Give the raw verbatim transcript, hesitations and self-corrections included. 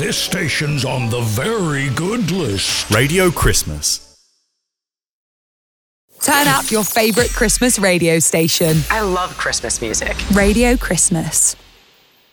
This station's on the very good list. Radio Christmas. Turn up your favourite Christmas radio station. I love Christmas music. Radio Christmas.